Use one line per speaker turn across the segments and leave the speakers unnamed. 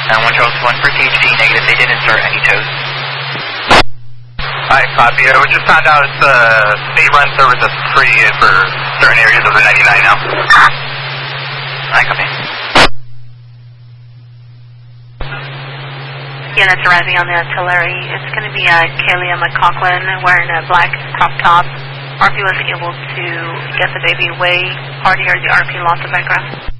1 Charles 1 for THC, negative. They didn't insert any toes.
Alright, copy. We just found out it's state run service that's free for certain areas of the 99 now.
Alright, copy.
Units arriving on the artillery. It's going to be Kalia McCaughlin wearing a black crop top. RP was able to get the baby away. Party or the RP lost the background.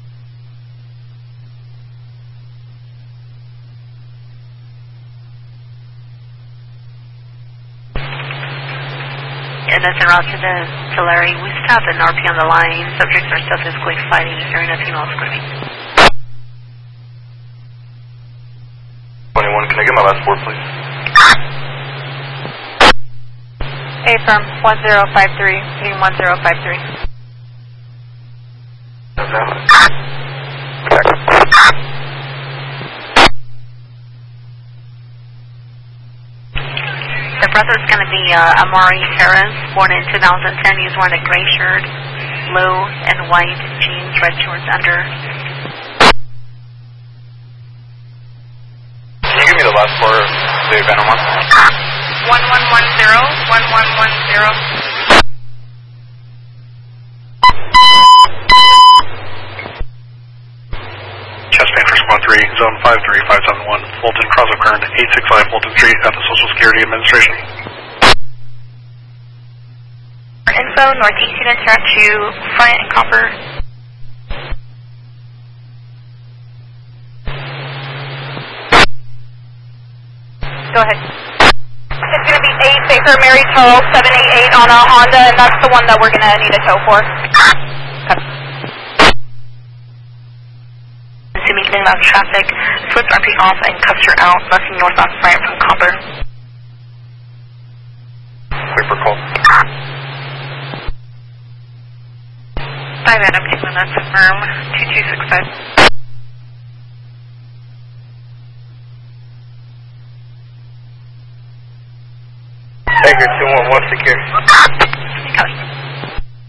And that's en route to the artillery. We still have an RP on the line. Subjects are still physically fighting during a female screaming.
21, can I get my last 4, please?
Affirm, 1053, team 1053. The brother is going to be Amari Harris, born in 2010. He's wearing a gray shirt, blue and white jeans, red shorts under.
Can you give me the last 4 of the Venom 1?
1110, 1110.
Chest Painter Squad 3, Zone 53571, Fulton, Cross of Kern, 865 Fulton Street at the Social Security Administration.
Info, Northeast units are to Front and Copper. Go ahead. It's going to be 8 Baker Mary Charles 788 on a Honda, and that's the one that we're going to need a tow for. Assuming inbound traffic, flips RP off and cuffs her out, left northbound Bryant from Copper.
Paper call.
5 Adam, 2 minutes, affirm, 2265.
Baker 211 secure.
Copy.